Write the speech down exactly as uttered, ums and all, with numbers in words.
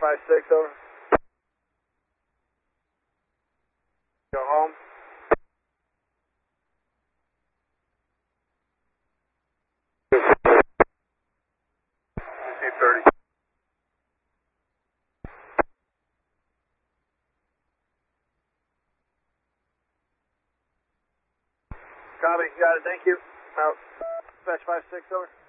five six, over. Go home. thirty. Copy, got it, thank you. Out. Dispatch five six, over.